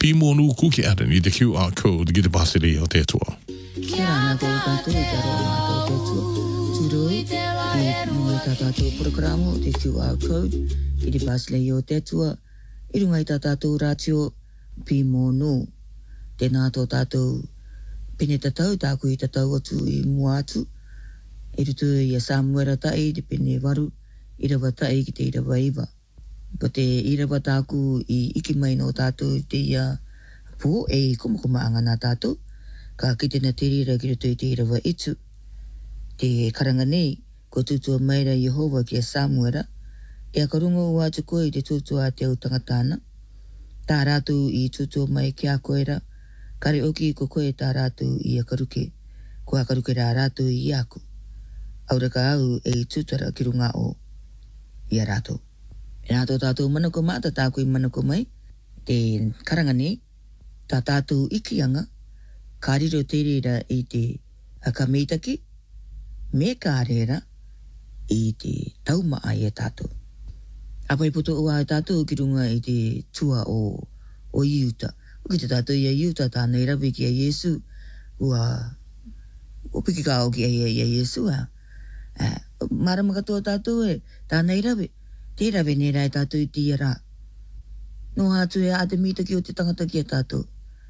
Pimo nu kuki ada ni the QR code ki te pasiri o te tua. Kia ana ko tātou i te roa mātou te tua. Turoi, i mui tā tātou programu te QR code ki te pasiri o te tua. I runga i tā tātou rātio Pimo nu. Tēnā tō tātou pene tatau, tāku i tatau atu i mua atu. I rutu i a Samuera tai, te pene waru, i rawa tai ki te i rawa iwa. Ko te i rawa tāku i iki mai no tātou te ia pō, e kumakuma anga nā tātou. Ka ki tēnā te rira ki rutu i te i rawa itu. Te karanga nei, ko tūtua maira Yehova ki a Samuera. E a karunga ua atu koe i te tūtua a te au tangatana. Tā rātou i tūtua mai ki a koera. Kare oki ko koe tā rātou i a karuke. Ko a karuke rā rātou i aku. Auraka au e tūtara ki runga o i a rātou. E nā tō tātou manako māta tāku i manako mai. Te karanga nei, tā tātou ikianga. Ka riro te rira i te akameitaki. Me ka rera i te taumaa i a tātou. Apai poto ua i tātou ki runga i te tua o Iuta. Uki te tātou i a Iuta tānei rawe ki a Yesu. Ua upiki ka o ki a Yesu a. Marama katoa tātou e tānei rawe. Te rawe ne rai tātou i te iara. No hātu e a te mita ki o te tangata ki a tātou.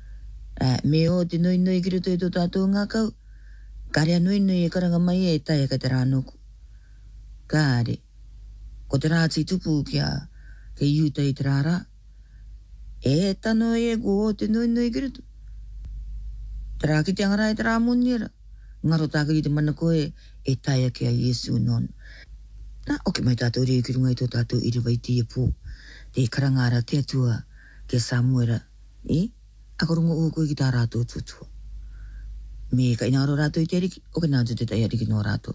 Me o te nui nui ki ruto i tō tātou ngā kau. Karea nui nui e karanga mai e tai ka te rānoku. Kāre. Ko te rāti tupu ki a ke Iuta i te rāra. E tano e go o te nui nui ki ruto. Te rā ki te angara e te rā moniera. Ngaro tāka i te mana koe e tai ki a Yesu non. Nā, oke mai tātou reo ki runga i tō tātou i rewa i tia pō. Te karangara te atua ki a Samuera. Ako runga o koe ki tā rātou tūtua. Me ka ina aro rātou i te ariki, oke nātu te tai ariki no rātou.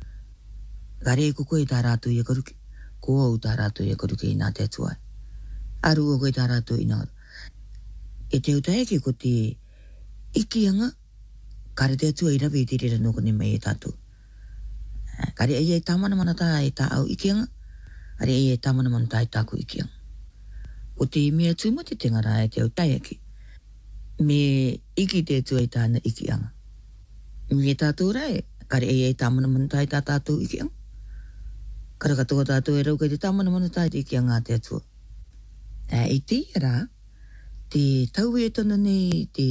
Gare ko koe tā rātou i a karuke. Ko au tā rātou i a karuke i nā te atua. Aru o koe tā rātou i nā. E te utaeke ko te ikianga. Kare te atua i rawe i te rira noko ne mai e tātou. Kare ai e tāmana mana tā e tā au ikianga. Kare ai e tāmana mana tā e tāku ikianga. O te mea tūma te tengara e te utaeke. Me iki te atua i tāna ikianga. Me tātou rai, kare ai e tāmana mana tā e tā tātou ikianga. Kare katoa tātou e rauka te tāmana mana tā e te ikianga te atua. E te iara, te tau e tana nei te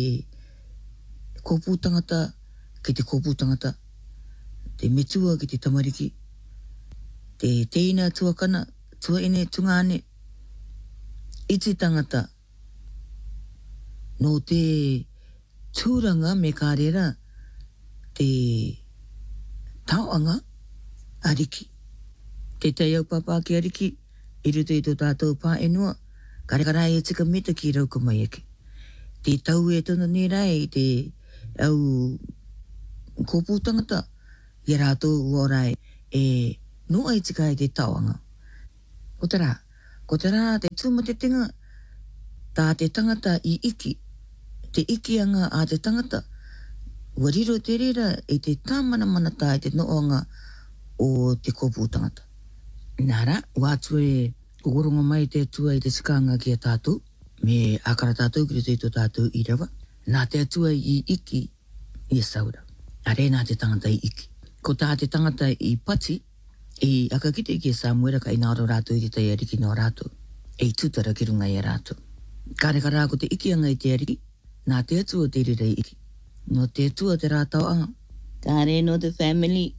kōpū tangata ki te kōpū tangata, te metua ki te tamariki, te teina tuakana, tuaine, tungane, iti tangata, no te tūranga me kārera, te tauanga ariki. Te tei au papa ki ariki, i ruto i tō tātou pā enua, karekai e tika meta ki rauka mai ake. Te tau e tona ne rai, te au kōpū tangata, i rātou uorai e noa i tika e te tauanga. Ko te rā te tūma te tinga, tā te tangata i iki, te ikianga a te tangata, wariro te rira e te tāmana mana tā e te noonga o te kōpū tangata. Nara, wātua e kukoronga mai te atua i te sikanga ki a tātou, me akara tātou ki ruto i tō tātou i rawa, nā te atua i iki i a saura. Are nā te tangata i iki. Ko tā te tangata i pati, i akakite ki a Samuera ka ina aro rātou i te tai ariki no rātou, e i tūtara ki runga i a rātou. Kāre ka rā ko te ikianga i te ariki, nā te atua te rira i iki. No te atua te rātau anga. Kāre no te family.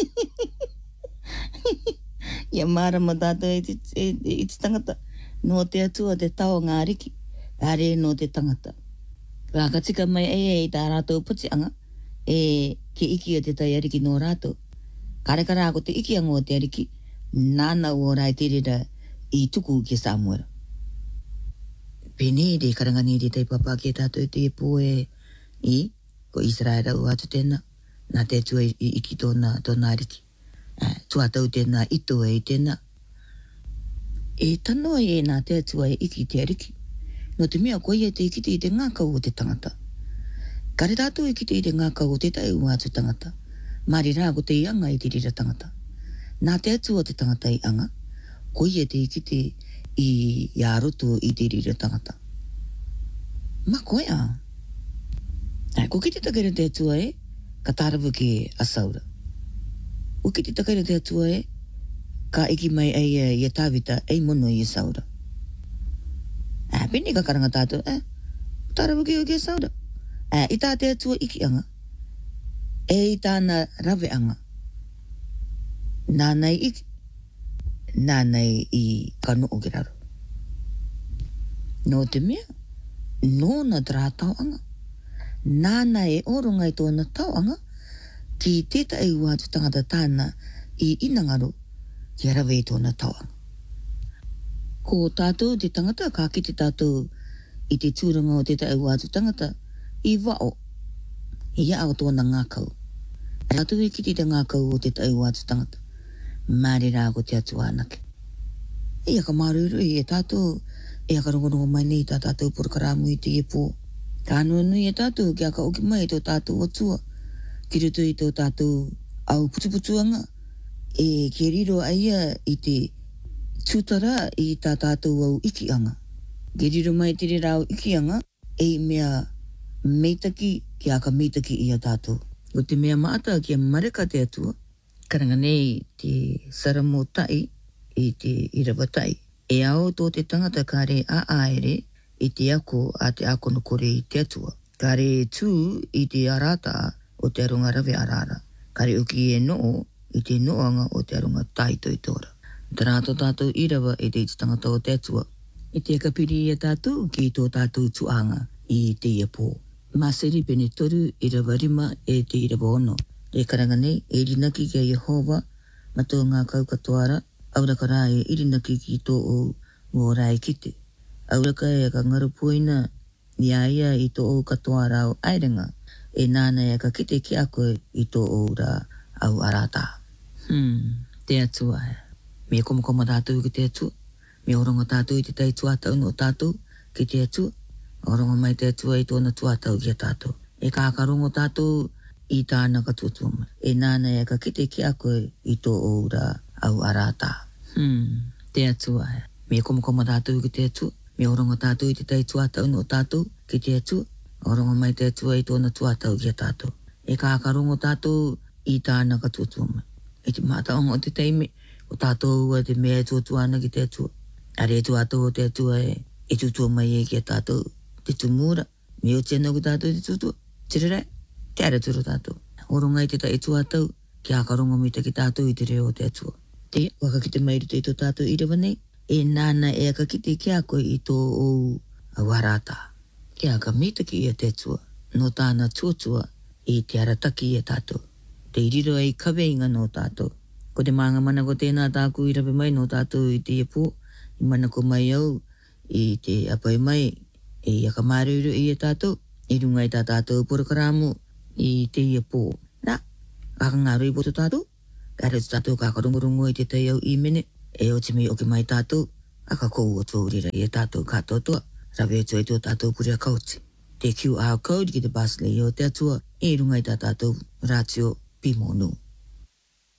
Ia marama tātou i te tangata. No te atua te tau ngā riki. Kāre no te tangata. Ka katika mai e tā rātou puti anga. E ke iki o te tai ariki no rātou. Kāre ka rā ko te iki anga o te ariki. Nāna o rai te rira i tuku ki Samuera. Pene re karangani re tai papa ki tātou te pō e ko Israela o atu tēnā. Nā te atua i iki tōna ariki. Tua tau tēnā ito e tēnā. E tano e nā te atua e iki te ariki. No te mea koe e te ikite i te ngākau o te tangata. Kare tātou ikite i te ngākau o te tai o atu tangata. Māri rā ko te ianga i te rira tangata. Nā te atua o te tangata i anga. Koe e te ikite i aroto i te rira tangata. Makoya. Ko kiti takere te tua ka tarabu ki asaura. O kiti takere te tua ka iki mai ai tawita mono i saura. Pini ka karanga tātou, tarabu ki o ki saura. I tā te tua iki anga. I tāna rawe anga. Nānei iki. Nānei I kanu o ki raro. No te mea, no na drātau anga. Nāna oronga I tōna tauanga ki tētai wātu tangata tāna I inangaro ki arawe I tōna tauanga. Ko tātou te tangata ka ki te tātou I te tūranga o tētai wātu tangata I wao I ao tōna ngākau. Tātou I ki te ngākau o tētai wātu tangata. Māre rā ko te atu anake. Ia ka maruru tātou ia ka rongorongo mai nei tā tātou porokaramu I te pō. Ka anua nui tātou kia ka oki mai tō tātou otua. Ki rutu I tō tātou au putuputuanga. Ki riro aia I te tūtara I tā tātou au ikianga. Ki riro mai te rau ikianga mea meitaki kia ka meitaki I a tātou. O te mea maata kia mareka te atua. Karanga nei te saramotai I te irawatai. Ao tō te tangata ka re aaere I te ako a te ako no kore I te atua. Ka re tū I te arata o te aronga rawe arara. Ka re uki noo I te noanga o te aronga taitoi tora. Tarato tātou irawa I te tangata o te atua. I te kapiri I tātou ki tō tātou tuanga I te iapō. Maseri pene toru irawa rima te irawa ono. Re karanga nei rinaki kia Yehova ma tō ngā kaukatoara. Auraka rā irinaki ki tō o ngō rai kite. Auraka ka ngarupuina ni aia I tō o katoa rau airenga. Nāna ka kite ki a koe I tō o rā au arata. Te atua. Me komakoma tātou ki te atua. Me oronga tātou I te tai tuatau no tātou ki te atua. Oronga mai te atua I tōna tuatau ki a tātou. Kākarongo tātou I tāna ka tuatuma. Nāna ka kite ki a koe I tō o rā au arata. Te atua. Me komakoma tātou ki te atua. Me oronga tātou I te tai tuatau no tātou ki te atua. Oronga mai te atua I tōna tuatau ki a tātou. Kākarongo tātou I tāna ka tuatuma. Te mātaonga o te teime o tātou ua te mea tuatuana ki te atua. Are tuatau o te atua tutua mai ki a tātou. Te tumura. Me o tēnau ki tātou te tutua. Tirere. Te ara turu tātou. Oronga I te tai tuatau. Ki akarongo mita ki tātou I te reo o te atua. Te waka ki te mairi te I tō tātou irawa nei. Nāna ka kite ki a koe I tō o awarata. Ki a ka mita ki I te atua. No tāna tuatua I te arataki I a tātou. Te iriro ai kaweinga no tātou. Ko te maanga mana ko tēnā tāku irawe mai no tātou I te iapō. I mana ko mai au I te apai mai. A ka maruru I a tātou. I runga I tā tātou porokaramu I te iapō. Nā, ka ngāru I poto tātou. Ka retu tātou ka karongorongo I te tai au I mene. O te mi oki mai tātou. A ka kou o tōrira I a tātou kātotoa. Rawe atu I tō tātou purea kauti. Te QR code ki te Basley o te atua. Runga I tā tātou rātio pimonu.